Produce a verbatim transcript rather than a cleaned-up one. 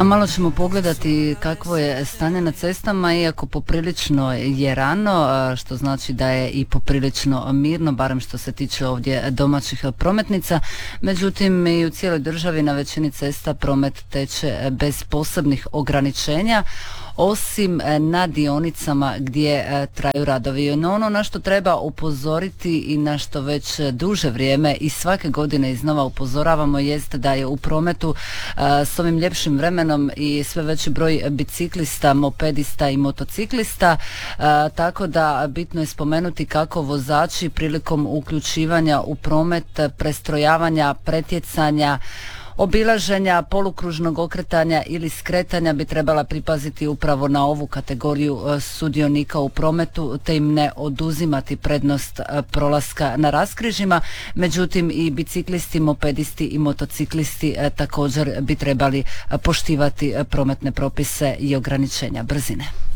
A malo ćemo pogledati kakvo je stanje na cestama, iako poprilično je rano, što znači da je i poprilično mirno, barem što se tiče ovdje domaćih prometnica. Međutim, i u cijeloj državi na većini cesta promet teče bez posebnih ograničenja, osim na dionicama gdje traju radovi. No ono na što treba upozoriti i na što već duže vrijeme i svake godine iznova upozoravamo jest da je u prometu s ovim ljepšim vremenom i sve veći broj biciklista, mopedista i motociklista, tako da bitno je spomenuti kako vozači prilikom uključivanja u promet, prestrojavanja, pretjecanja, obilaženja, polukružnog okretanja ili skretanja bi trebala pripaziti upravo na ovu kategoriju sudionika u prometu, te im ne oduzimati prednost prolaska na raskrižjima. Međutim, i biciklisti, mopedisti i motociklisti također bi trebali poštivati prometne propise i ograničenja brzine.